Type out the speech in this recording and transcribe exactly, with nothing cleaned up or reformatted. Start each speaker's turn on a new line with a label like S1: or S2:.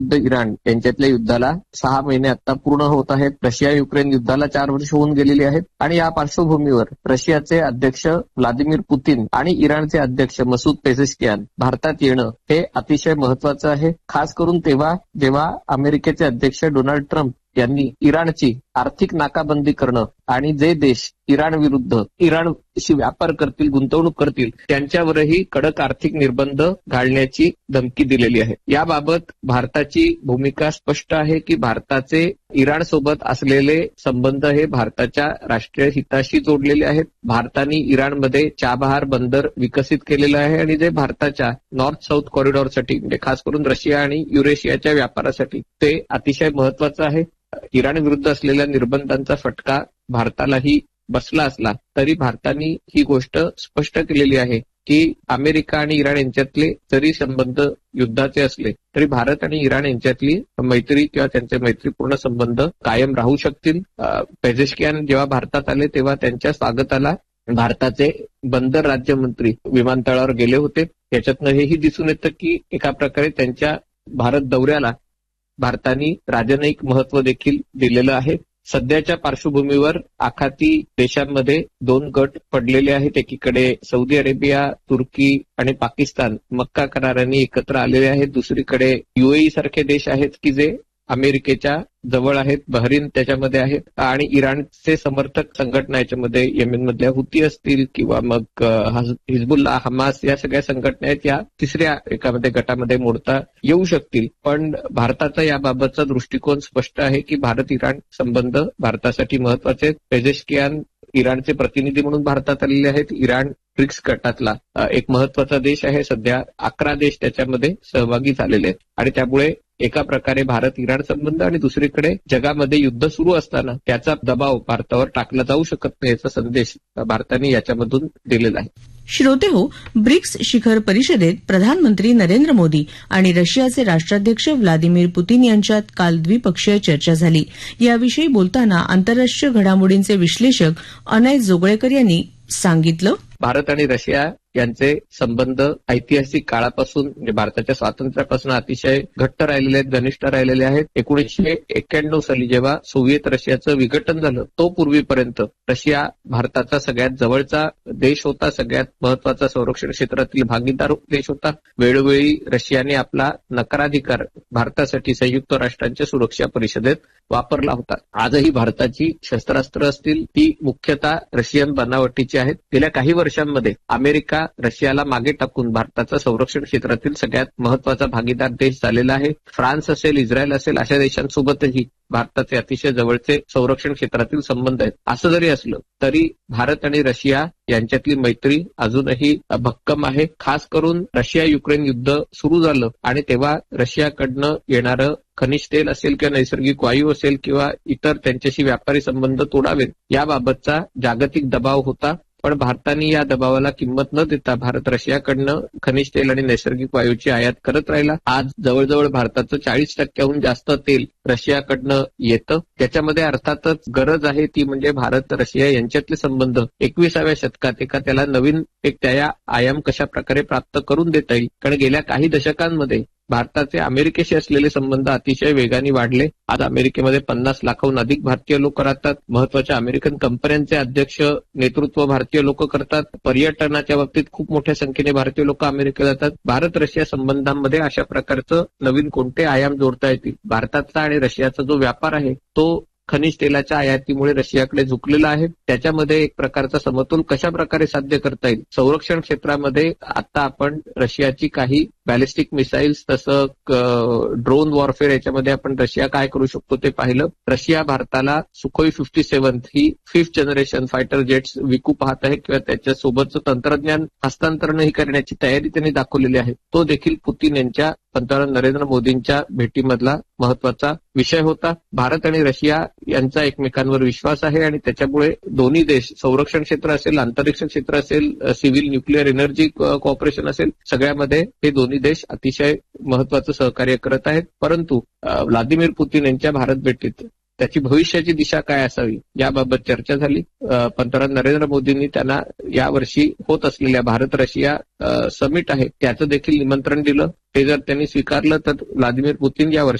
S1: Iran यांच्यातल्या युद्धाला सहा महिने आता पूर्ण होत आहेत. रशिया युक्रेन युद्धाला चार वर्ष होऊन गेलेली आहेत आणि या पार्श्वभूमीवर रशियाचे अध्यक्ष व्लादिमीर पुतीन आणि इराणचे अध्यक्ष मसूद पेझेशकियान भारतात येणं हे अतिशय महत्वाचं आहे. खास करून तेव्हा जेव्हा अमेरिकेचे अध्यक्ष डोनाल्ड ट्रम्प यांनी इराणची आर्थिक नाकाबंदी करणं आणि जे देश इराण विरुद्ध इराणशी व्यापार करतील, गुंतवणूक करतील त्यांच्यावरही कडक आर्थिक निर्बंध घालण्याची धमकी दिलेली आहे. याबाबत भारताची भूमिका स्पष्ट आहे की भारताचे इराण सोबत असलेले संबंध हे भारताच्या राष्ट्रीय हिताशी जोडलेले आहेत. भारताने इराणमध्ये चाबहार बंदर विकसित केलेलं आहे आणि जे भारताच्या नॉर्थ साऊथ कॉरिडॉरसाठी म्हणजे खास करून रशिया आणि युरेशियाच्या व्यापारासाठी ते अतिशय महत्वाचं आहे. इराण विरुद्ध असलेल्या निर्बंधांचा फटका भारतालाही बसला असला तरी भारताने ही गोष्ट स्पष्ट केलेली आहे की अमेरिका आणि इराण यांच्यातले जरी संबंध युद्धाचे असले तरी भारत आणि इराण यांच्यातली मैत्री किंवा त्यांचे मैत्रीपूर्ण संबंध कायम राहू शकतील. पेझेशकियान जेव्हा भारतात आले तेव्हा त्यांच्या स्वागताला भारताचे बंदर राज्यमंत्री विमानतळावर गेले होते. याच्यातनं हेही दिसून येतं की एका प्रकारे त्यांच्या भारत दौऱ्याला भारताने राजनयिक महत्व देखील दिलेलं आहे. सध्याच्या पार्श्वभूमीवर आखाती देशांमध्ये दोन गट पडलेले आहेत. एकीकडे सौदी अरेबिया, तुर्की आणि पाकिस्तान मक्का कराराने एकत्र आलेले आहेत. दुसरीकडे युएई सारखे देश आहेत की जे अमेरिकेच्या जवळ आहेत. बहरीन त्याच्यामध्ये आहेत आणि इराणचे समर्थक संघटना याच्यामध्ये येमेनमधल्या हुती असतील किंवा मग हिजबुल्ला, हमास या सगळ्या संघटना आहेत. या तिसऱ्या एकामध्ये गटामध्ये मोडता येऊ शकतील. पण भारताचा याबाबतचा दृष्टिकोन स्पष्ट आहे की भारत इराण संबंध भारतासाठी महत्वाचे आहेत. पेझेशकियान इराणचे प्रतिनिधी म्हणून भारतात आलेले आहेत. इराण ब्रिक्स गटातला एक महत्वाचा देश आहे. सध्या अकरा देश त्याच्यामध्ये सहभागी झालेले आहेत आणि त्यामुळे एका प्रकारे भारत इराण संबंध आणि दुसरीकडे जगामध्ये युद्ध सुरू असताना त्याचा दबाव भारतावर टाकला जाऊ शकत नाही याचा संदेश भारताने याच्यामधून दिलेला आहे.
S2: श्रोते हो, ब्रिक्स शिखर परिषदेत प्रधानमंत्री नरेंद्र मोदी आणि रशियाचे राष्ट्राध्यक्ष व्लादिमीर पुतीन यांच्यात काल द्विपक्षीय चर्चा झाली. याविषयी बोलताना आंतरराष्ट्रीय घडामोडींचे विश्लेषक अनय जोगळेकर यांनी सांगितलं.
S1: भारत आणि रशिया यांचे संबंध ऐतिहासिक काळापासून म्हणजे भारताच्या स्वातंत्र्यापासून अतिशय घट्ट राहिलेले आहेत, घनिष्ठ राहिलेले आहेत. एकोणीसशे एक्क्याण्णव साली जेव्हा सोव्हिएत रशियाचं विघटन झालं तो पूर्वीपर्यंत रशिया भारताचा सगळ्यात जवळचा देश होता, सगळ्यात महत्वाचा संरक्षण क्षेत्रातील भागीदार देश होता. वेळोवेळी रशियाने आपला नकाराधिकार भारतासाठी संयुक्त राष्ट्रांच्या सुरक्षा परिषदेत वापरला होता. आजही भारताची शस्त्रास्त्र असतील ती मुख्यतः रशियन बनावटीची आहेत. गेल्या काही वर्षांमध्ये अमेरिका रशियाला मागे टाकून भारताचा संरक्षण क्षेत्रातील सगळ्यात महत्वाचा भागीदार देश झालेला आहे. फ्रान्स असेल, इस्रायल असेल अशा देशांसोबतही भारताचे अतिशय जवळचे संरक्षण क्षेत्रातील संबंध आहेत. असं जरी असलं तरी भारत आणि रशिया यांच्यातली मैत्री अजूनही भक्कम आहे. खास करून रशिया युक्रेन युद्ध सुरू झालं आणि तेव्हा रशियाकडनं येणारं खनिज तेल असेल किंवा नैसर्गिक वायू असेल किंवा इतर त्यांच्याशी व्यापारी संबंध तोडावेत याबाबतचा जागतिक दबाव होता. पण भारताने या दबावाला किंमत न देता भारत रशियाकडनं खनिज तेल आणि नैसर्गिक वायूची आयात करत राहिला. आज जवळजवळ भारताचं चाळीस टक्क्याहून जास्त तेल रशियाकडनं येतं. त्याच्यामध्ये अर्थातच गरज आहे ती म्हणजे भारत रशिया यांच्यातले संबंध एकविसाव्या शतकात एका त्याला नवीन एक त्या आयाम कशा प्रकारे प्राप्त करून देता येईल. कारण गेल्या काही दशकांमध्ये भारताचे अमेरिकेशी असलेले संबंध अतिशय वेगाने वाढले. आज अमेरिकेमध्ये पन्नास लाखाहून अधिक भारतीय लोक राहतात. महत्वाच्या अमेरिकन कंपन्यांचे अध्यक्ष नेतृत्व भारतीय लोक करतात. पर्यटनाच्या बाबतीत खूप मोठ्या संख्येने भारतीय लोक अमेरिकेला जातात. भारत रशिया संबंधांमध्ये अशा प्रकारचं नवीन कोणते आयाम जोडता येतील. भारताचा आणि रशियाचा जो व्यापार आहे तो खनिज तेलाच्या आयातीमुळे रशियाकडे झुकलेला आहे. त्याच्यामध्ये एक प्रकारचा समतोल कशा प्रकारे साध्य करता येईल. संरक्षण क्षेत्रामध्ये आता आपण रशियाची काही बॅलिस्टिक मिसाईल्स तसं ड्रोन वॉरफेअर याच्यामध्ये आपण रशिया काय करू शकतो ते पाहिलं. रशिया भारताला सुखोई फिफ्टी सेव्हन ही फिफ्थ जनरेशन फायटर जेट्स विकू पाहत आहे किंवा त्याच्यासोबतचं तंत्रज्ञान हस्तांतरणही करण्याची तयारी त्यांनी दाखवलेली आहे. तो देखील पुतीन यांच्या पंतप्रधान नरेंद्र मोदींच्या भेटीमधला महत्वाचा विषय होता. भारत आणि रशिया यांचा एकमेकांवर विश्वास आहे आणि त्याच्यामुळे दोन्ही देश संरक्षण क्षेत्र असेल, अंतरिक्ष क्षेत्र असेल, सिव्हिल न्यूक्लिअर एनर्जी कॉर्पोरेशन असेल सगळ्यामध्ये हे दोन्ही देश अतिशय महत्वाचं सहकार्य करत आहेत. परंतु व्लादिमीर पुतीन यांच्या भारत भेटीत त्याची भविष्याची दिशा काय असावी याबाबत चर्चा झाली. पंतप्रधान नरेंद्र मोदींनी त्यांना यावर्षी होत असलेल्या भारत रशिया समिट आहे त्याचं देखील निमंत्रण दिलं. ते जर त्यांनी स्वीकारलं तर व्लादिमीर पुतीन या वर्षी